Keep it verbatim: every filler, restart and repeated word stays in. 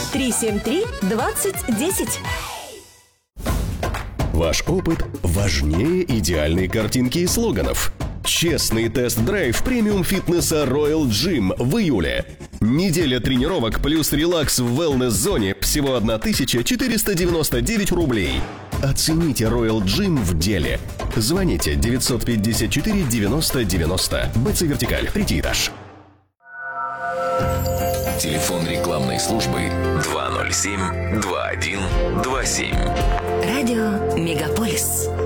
три семь три двадцать десять. Ваш опыт важнее идеальной картинки и слоганов. Честный тест-драйв премиум-фитнеса Royal Gym в июле. Неделя тренировок плюс релакс в wellness-зоне всего тысяча четыреста девяносто девять рублей. Оцените Royal Gym в деле. Звоните девятьсот пятьдесят четыре девяносто девяносто. БЦ Вертикаль, третий этаж. Телефон рекламной службы два ноль семь два один два семь. Радио Мегаполис.